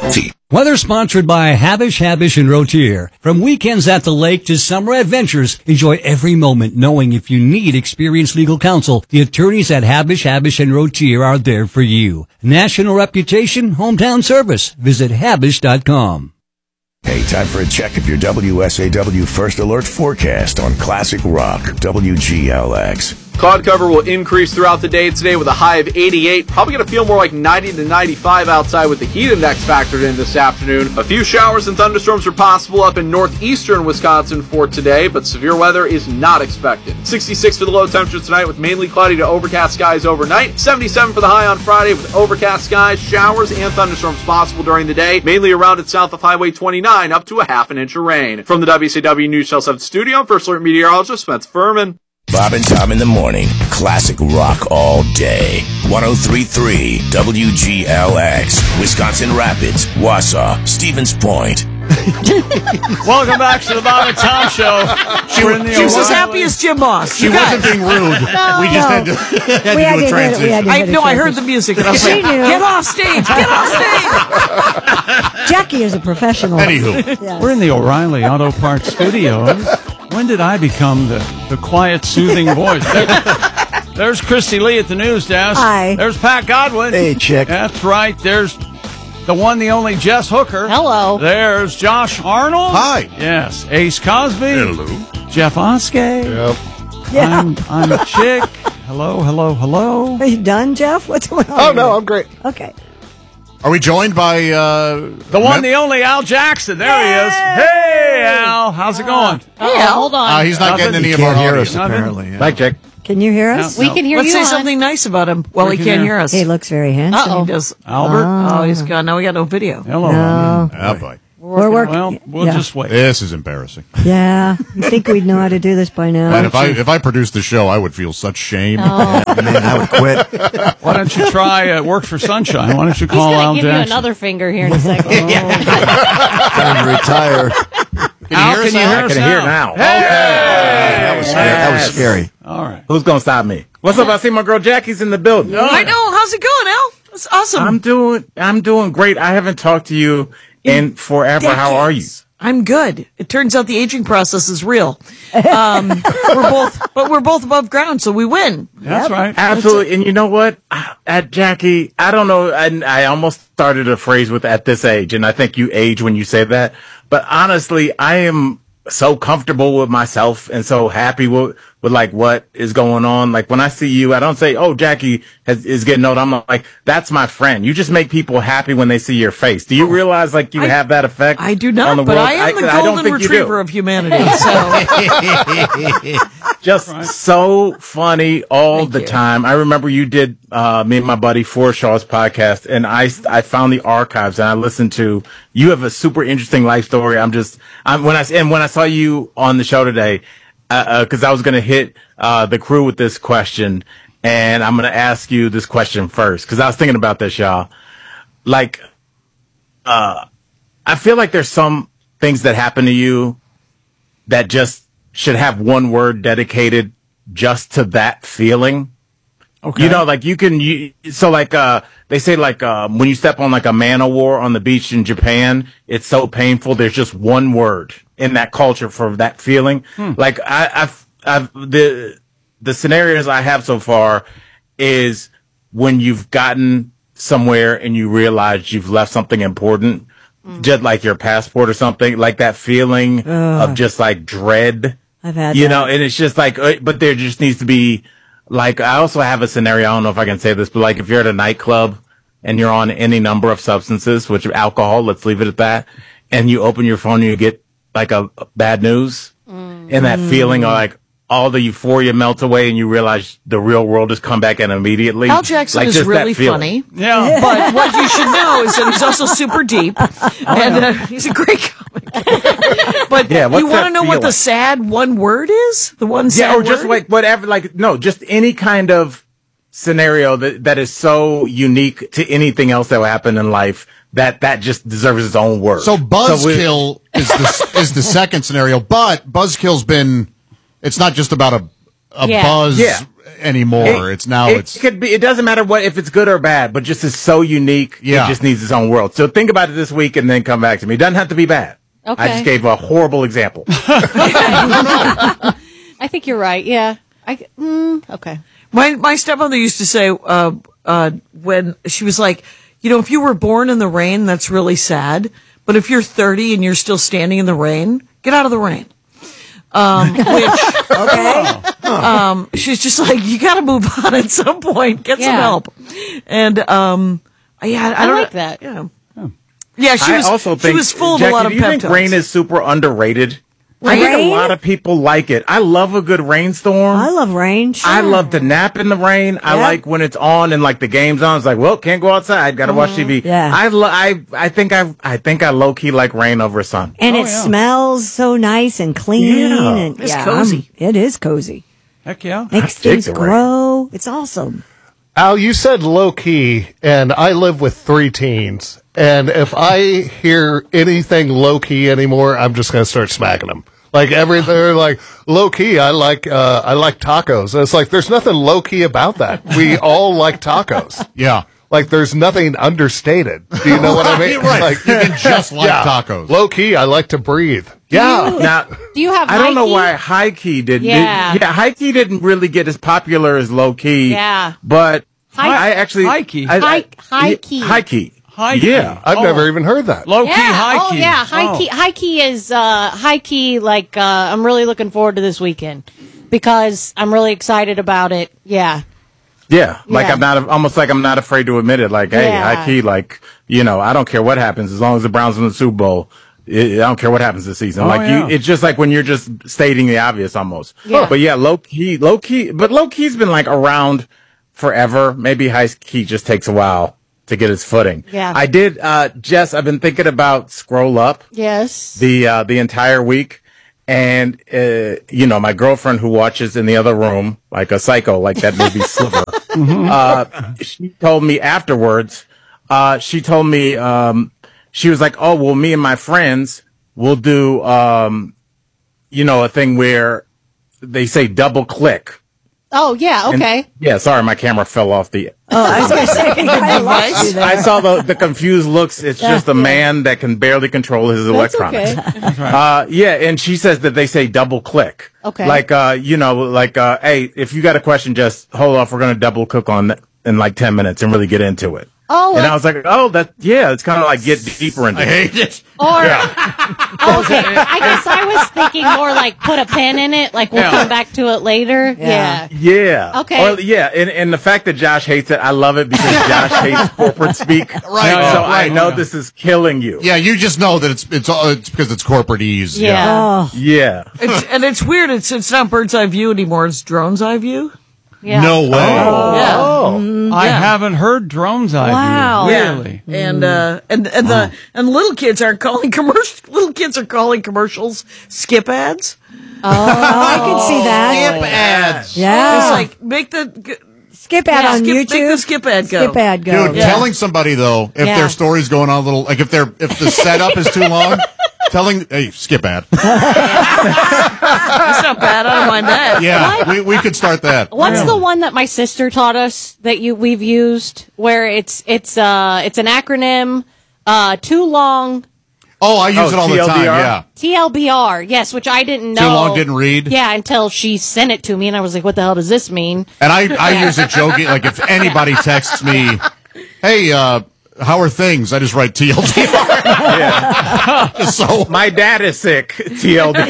Weather sponsored by Habish, and Rotier. From weekends at the lake to summer adventures, enjoy every moment knowing if you need experienced legal counsel, the attorneys at Habish, and Rotier are there for you. National reputation, hometown service. Visit Habish.com. Hey, time for a check of your WSAW First Alert forecast on Classic Rock, WGLX. Cloud cover will increase throughout the day today with a high of 88. Probably going to feel more like 90 to 95 outside with the heat index factored in this afternoon. A few showers and thunderstorms are possible up in northeastern Wisconsin for today, but severe weather is not expected. 66 for the low temperature tonight with mainly cloudy to overcast skies overnight. 77 for the high on Friday with overcast skies, showers, and thunderstorms possible during the day, mainly around and south of Highway 29, up to a half an inch of rain. From the WCW News Channel 7 studio, I'm First Alert meteorologist Spence Furman. Bob and Tom in the morning. Classic rock all day. 103.3 WGLX. Wisconsin Rapids, Wausau, Stevens Point. Welcome back to the Bob and Tom Show. She was as happy as Jim Moss. She wasn't being rude. We just had to do a transition. I heard the music and I was like, get off stage, get off stage. Jackie is a professional. Anywho. Yes. We're in the O'Reilly Auto Parts studio. When did I become the quiet, soothing voice? There's Christy Lee at the news desk. Hi. There's Pat Godwin. Hey, chick. That's right. There's the one, the only Jess Hooker. Hello. There's Josh Arnold. Hi. Yes. Ace Cosby. Hello. Jeff Oskey. Yep. Yeah. I'm Chick. Hello. Are you done, Jeff? What's going on? Oh, no, I'm great. Okay. Are we joined by the one, the only Al Jackson. There he is. Hey, Al. How's it going? Hey, Al. Hold on. He's not getting any of our Hear audio. us, apparently. Mike, Jack. Can you hear us? We can hear Let's you say on. something nice about him. Well, We he can can't hear. hear us. He looks very handsome. He does. Albert. Oh, he's gone. Now we got no video. Hello. No. Oh, boy. We're working. Well, we'll yeah. just wait. This is embarrassing. Yeah. You think we'd know how to do this by now? And if I produced the show, I would feel such shame. Man, I would quit. Why don't you try Work for Sunshine? Why don't you call Al He's going to give Jackson? you another finger here in a second. Time to retire. Al, can you hear us now? Hey! That was scary. All right. Who's gonna stop me? What's up? I see my girl Jackie's in the building. I know. How's it going, Al? That's awesome. I'm doing great. I haven't talked to you in forever. How are you? I'm good. It turns out the aging process is real. We're both above ground, so we win. That's right. Absolutely. And you know what? At Jackie, I don't know. I almost started a phrase with "at this age," and I think you age when you say that. But honestly, I am so comfortable with myself and so happy with like what is going on. Like when I see you, I don't say, "Oh, Jackie is getting old." I'm like, "That's my friend." You just make people happy when they see your face. Do you realize like you have that effect? I do on not, the but world? I am the don't golden think you do. retriever of humanity. So Just so funny all Thank the you. time. I remember you did me and my buddy Forshaw's podcast, and I found the archives and I listened to. You have a super interesting life story. When I saw you on the show today, because I was going to hit the crew with this question, and I'm going to ask you this question first because I was thinking about this, y'all. Like, I feel like there's some things that happen to you that just should have one word dedicated just to that feeling. Okay. You know, like they say like, when you step on like a man o' war on the beach in Japan, it's so painful. There's just one word in that culture for that feeling. Like the scenarios I have so far is when you've gotten somewhere and you realize you've left something important, just like your passport or something, like that feeling of just like dread. I've had you that. know, and it's just like, but there just needs to be like, I also have a scenario. I don't know if I can say this, but like if you're at a nightclub and you're on any number of substances, which alcohol, let's leave it at that, and you open your phone and you get like a bad news and that feeling of like all the euphoria melts away and you realize the real world has come back in immediately. Al Jackson Like, is just that really feeling. funny. Yeah. But what you should know is that he's also super deep, and he's a great comic. But Yeah, what's you want to that know what feeling? the sad one word is? The one sad Yeah, or word? just like whatever, like, no, just any kind of scenario that is so unique to anything else that will happen in life that just deserves its own word. So buzzkill is the second scenario, but buzzkill's been, it's not just about a Yeah. buzz Yeah. anymore. It could be. It doesn't matter if it's good or bad, but just is so unique. Yeah. It just needs its own world. So think about it this week and then come back to me. It doesn't have to be bad. Okay. I just gave a horrible example. I think you're right. Yeah. Okay. My stepmother used to say when she was like, if you were born in the rain, that's really sad. But if you're 30 and you're still standing in the rain, get out of the rain. She's just like, you got to move on at some point. Get some help. And I like that. Yeah, she was full of a lot of pep talks. Do you think rain is super underrated? Rain? I think a lot of people like it. I love a good rainstorm. I love rain. Sure. I love to nap in the rain. I like when it's on and like the game's on. It's like, well, can't go outside. Got to watch TV. Yeah. I think I low key like rain over sun. And it smells so nice and clean. Yeah. And It's cozy. It is cozy. Heck yeah. Makes things grow. It's awesome. Al, you said low key, and I live with 3 teens. And if I hear anything low key anymore, I'm just going to start smacking them. Like they're like low key. I like tacos. And it's like there's nothing low key about that. We all like tacos. Yeah. Like there's nothing understated. Do you know what I mean? Right. You can just like tacos. Low key. I like to breathe. Yeah. Now, Do you have I don't know high-key? why high key didn't. Yeah. High key didn't really get as popular as low key. Yeah. But High- I actually high key. High key. High key. High key. Yeah. I've never even heard that. Low key, high key. Oh, yeah. High key is high key. Like I'm really looking forward to this weekend because I'm really excited about it. Yeah. Yeah, like Yeah. I'm not afraid to admit it. Like, hey, Yeah. high key, like, I don't care what happens as long as the Browns win the Super Bowl. I don't care what happens this season. It's just like when you're just stating the obvious almost. Yeah. But yeah, low key, but low key's been like around forever. Maybe high key just takes a while to get its footing. Yeah. I did, Jess, I've been thinking about Scroll Up Yes. the entire week. And, my girlfriend who watches in the other room, like a psycho, like that movie Sliver, she told me afterwards, she was like, oh, well, me and my friends will do, a thing where they say double click. Oh yeah. Okay. And, sorry, my camera fell off the. Oh, I was going to say, I lost you there. I saw the confused looks. It's just a man that can barely control his electronics. Okay. And she says that they say double click. Okay. Like, hey, if you got a question, just hold off. We're going to double click on it in like 10 minutes and really get into it. Oh. And I was like, it's kind of like get deeper into it. I hate it. Or okay, I guess I was thinking more like put a pin in it, like we'll come back to it later. Yeah. Yeah. Okay. Or, and the fact that Josh hates it, I love it because Josh hates corporate speak. Right. So I know this is killing you. Yeah, you just know that it's because it's corporate ease. Yeah. Oh, Yeah. It's weird. It's not bird's eye view anymore. It's drone's eye view. Yeah. No way. Yeah. I haven't heard drone's eye Wow. view. Yeah. Really? And little kids aren't calling little kids are calling commercials skip ads. I can see that. Skip ads. Yeah. It's like make the skip ad on skip, YouTube. Make the skip ad go. Skip ad go. Dude, telling somebody though, if Yeah. their story's going on a little, like if the setup is too long, hey, skip ad. That's not bad. I don't mind that. Yeah, we could start that. What's the one that my sister taught us that we've used where it's an acronym, too long. Oh, I use it all the TLDR? time. Yeah. TLBR, yes, which I didn't know. Too long, didn't read. Yeah, until she sent it to me, and I was like, "What the hell does this mean?" And I use it joking. Like if anybody texts me, "Hey, how are things?" I just write TLDR. Yeah. So My dad is sick. TLDR.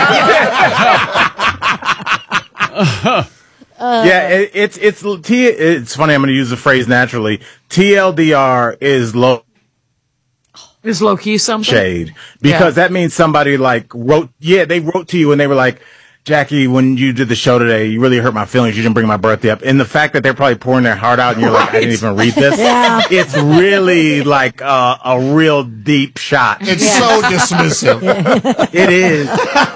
It's funny. I'm going to use the phrase naturally. TLDR is low Is low key something? shade because that means somebody like wrote to you and they were like, Jackie, when you did the show today, you really hurt my feelings. You didn't bring my birthday up. And the fact that they're probably pouring their heart out and you're like, I didn't even read this. It's really like a real deep shot. it's so dismissive. It is.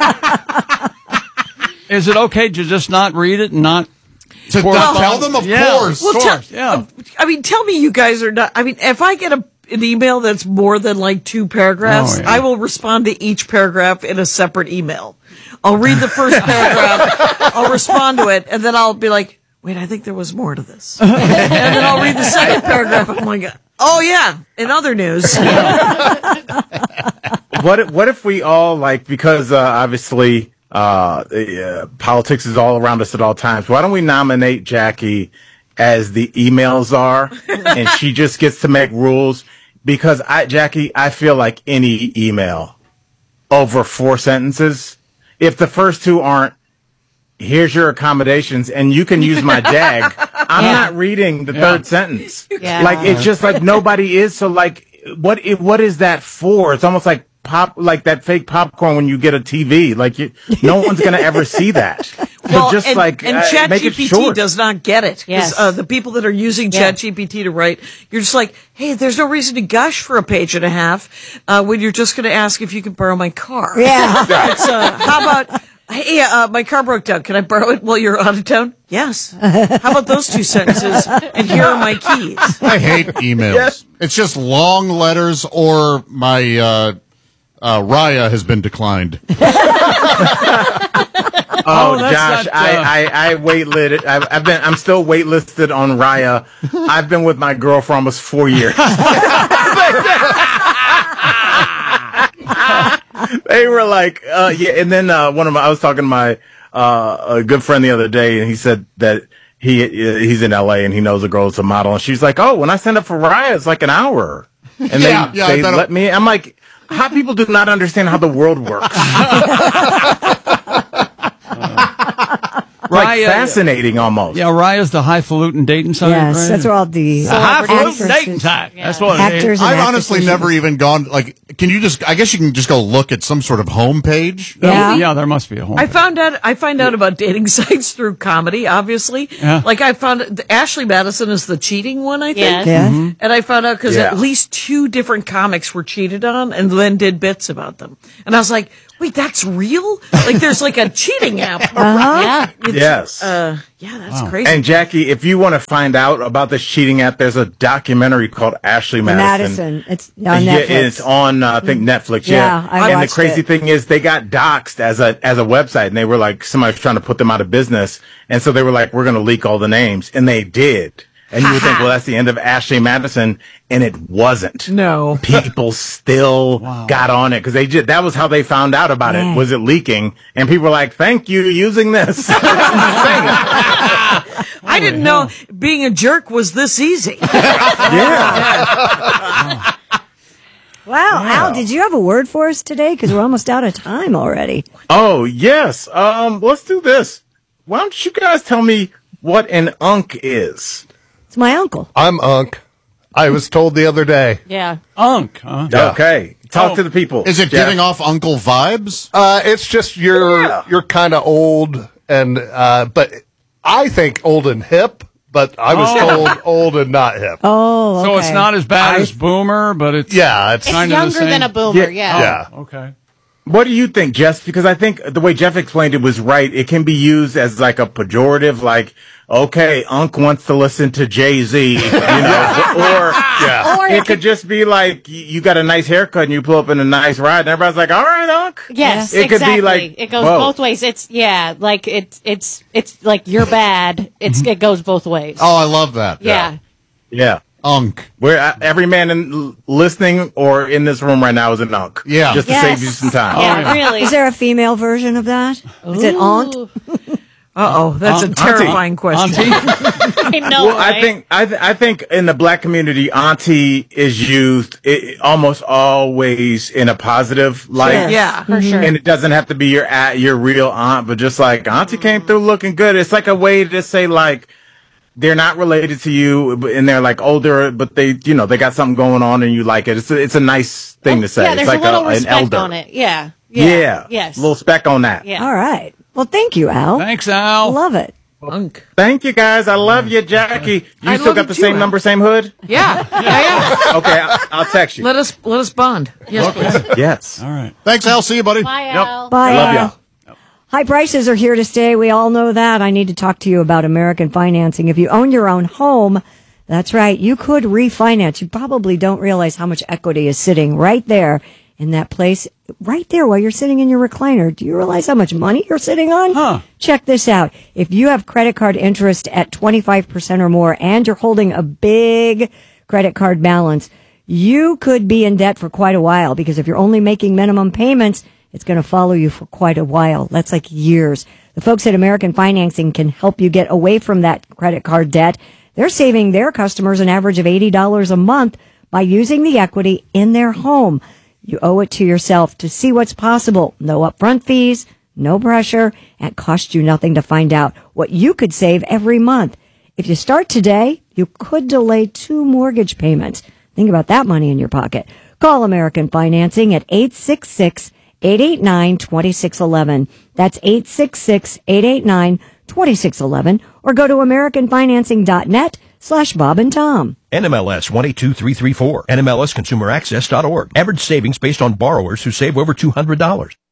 Is it okay to just not read it and not To tell them, of course. Well, yeah. tell me you guys are not. I mean, if I get an email that's more than like 2 paragraphs, Oh, yeah. I will respond to each paragraph in a separate email. I'll read the first paragraph, I'll respond to it, and then I'll be like, wait, I think there was more to this. And then I'll read the second paragraph. I'm like, oh yeah, in other news. What if we all because obviously politics is all around us at all times. Why don't we nominate Jackie as the email czar, and she just gets to make rules? Because Jackie, I feel like any email over 4 sentences, if the first 2 aren't, here's your accommodations, and you can use my jag, I'm not reading the third sentence. Yeah. Like, it's just like nobody is. So like, what is that for? It's almost like like that fake popcorn when you get a TV. Like, no one's going to ever see that. Well, just and make it ChatGPT short. does not get it. Yes. The people that are using ChatGPT to write, you're just like, hey, there's no reason to gush for a page and a half when you're just going to ask if you can borrow my car. Yeah. It's, how about, hey, my car broke down. Can I borrow it while you're out of town? Yes. How about those 2 sentences? And here are my keys. I hate emails. Yes. It's just long letters or my Raya has been declined. Oh, that's Josh, not, I waitlisted. I'm still waitlisted on Raya. I've been with my girl for almost 4 years. They were like, and then I was talking to my a good friend the other day, and he said that he's in LA and he knows a girl's a model, and she's like, oh, when I send up for Raya, it's like an hour, and they let me. I'm like, hot people do not understand how the world works. Like fascinating almost. Yeah, Raya's the highfalutin dating site. Yes, right? that's where all the highfalutin dating actresses, site. That's what it is. actors and I've honestly actresses. never even gone, can you just, I guess you can just go look at some sort of homepage. Yeah. Yeah, there must be a home. I find out about dating sites through comedy, obviously. Yeah. Like I found Ashley Madison is the cheating one, I think. Yes. Yeah. And I found out because Yeah. at least 2 different comics were cheated on and then did bits about them. And I was like, wait, that's real? Like there's like a cheating app. Yeah. Yes. Yeah, that's crazy. And Jackie, if you want to find out about this cheating app, there's a documentary called Ashley Madison. It's on Yeah, Netflix. it's on I think Netflix. Yeah, I and the watched crazy it. thing is they got doxxed as a website, and they were like somebody was trying to put them out of business, and so they were like, we're going to leak all the names, and they did. And you would think, well, that's the end of Ashley Madison, and it wasn't. No. People still got on it because that was how they found out about Yeah. it. Was it leaking? And people were like, thank you using this. I didn't know being a jerk was this easy. Yeah. Wow, Al, did you have a word for us today? Because we're almost out of time already. Oh, yes. Let's do this. Why don't you guys tell me what an unk is? It's my uncle. I'm Unk. I was told the other day. Yeah. Unk, huh? Okay. Talk to the people. Is it Jeff. giving off uncle vibes? It's just you're kind of old, and but I think old and hip. But I was told old and not hip. Oh, okay. So it's not as bad as Boomer, but it's Yeah, it's It's kind of the younger same. than a boomer, yeah. yeah. Okay. What do you think, Jess? Because I think the way Jeff explained it was right. It can be used as like a pejorative, like, okay, Unk wants to listen to Jay-Z, or Or it could just be like, you got a nice haircut and you pull up in a nice ride and everybody's like, all right, Unk. Yes, It could be exactly. like it goes both. both ways. It's like it's like you're bad. It goes both ways. Oh, I love that. yeah. Yeah. Unk. Where every man listening or in this room right now is an Unk. Yeah. Just to Yes. save you some time. Yeah, really. Is there a female version of that? Is it aunt? Ooh. Uh-oh, that's a Auntie. terrifying question. I know, Well, right? I think in the black community, auntie is used almost always in a positive light. Yeah. For sure. And it doesn't have to be your real aunt, but just like auntie came through looking good. It's like a way to say like they're not related to you, and they're like older, but they got something going on, and you like it. It's a nice thing to say. Yeah, there's it's like a little an respect elder. on it. Yeah. Yeah. Yes. A little spec on that. Yeah. All right. Well, thank you, Al. Thanks, I Al. love it. Unk. Thank you guys. I love you, Jackie. You I still love got you the too, same Al. number, same hood? Yeah. Yeah. Okay, I'll text you. Let us bond. Yes, please. Yes. All right. Thanks, Al. See you, buddy. Bye, Al. Bye. Love Al. y'all. High prices are here to stay. We all know that. I need to talk to you about American financing. If you own your own home, that's right, you could refinance. You probably don't realize how much equity is sitting right there in that place right there while you're sitting in your recliner. Do you realize how much money you're sitting on? Huh. Check this out. If you have credit card interest at 25% or more and you're holding a big credit card balance, you could be in debt for quite a while, because if you're only making minimum payments, it's going to follow you for quite a while. That's like years. The folks at American Financing can help you get away from that credit card debt. They're saving their customers an average of $80 a month by using the equity in their home. You owe it to yourself to see what's possible. No upfront fees, no pressure, and it costs you nothing to find out what you could save every month. If you start today, you could delay 2 mortgage payments. Think about that money in your pocket. Call American Financing at 866-889-2611. That's 866-889-2611. Or go to AmericanFinancing.net/Bob and Tom. NMLS 182334. NMLSConsumerAccess.org. Average savings based on borrowers who save over $200.